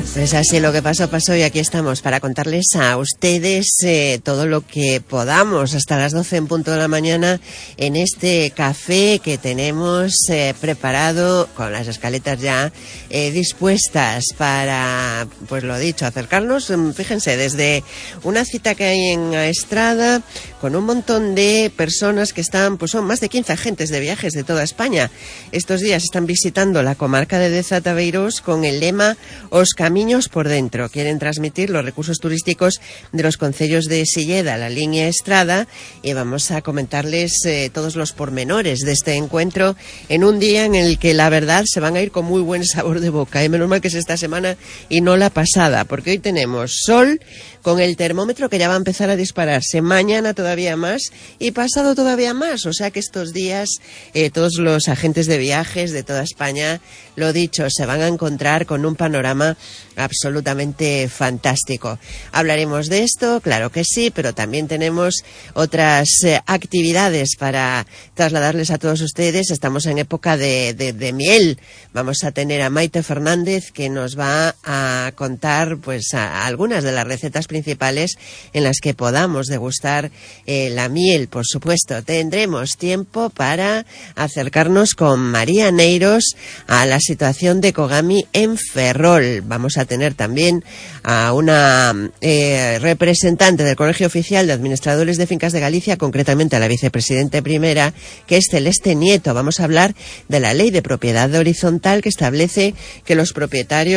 Pues así, lo que pasó, pasó, y aquí estamos para contarles a ustedes todo lo que podamos hasta las 12 en punto de la mañana en este café que tenemos preparado con las escaletas ya dispuestas para, pues lo dicho, acercarnos, fíjense, desde una cita que hay en Estrada con un montón de personas que están, pues son más de 15 agentes de viajes de toda España. Estos días están visitando la comarca de Deza Tabeirós con el lema Os Camiños por Dentro. Quieren transmitir los recursos turísticos de los concellos de Silleda, la línea Estrada, y vamos a comentarles todos los pormenores de este encuentro en un día en el que la verdad se van a ir con muy buen sabor de boca. Menos mal que es esta semana y no la pasada, porque hoy tenemos sol con el termómetro que ya va a empezar a dispararse, mañana todavía más y pasado todavía más, o sea que estos días todos los agentes de viajes de toda España, lo dicho, se van a encontrar con un panorama absolutamente fantástico. Hablaremos de esto, claro que sí, pero también tenemos otras actividades para trasladarles a todos ustedes. Estamos en época de miel. Vamos a tener a Maite Fernández, que nos va a contar pues algunas de las recetas principales en las que podamos degustar la miel. Por supuesto, tendremos tiempo para acercarnos con María Neiros a la situación de Kogami en Ferrol. Vamos a tener también a una representante del Colegio Oficial de Administradores de Fincas de Galicia, concretamente a la vicepresidenta primera, que es Celeste Nieto. Vamos a hablar de la ley de propiedad horizontal que establece que los propietarios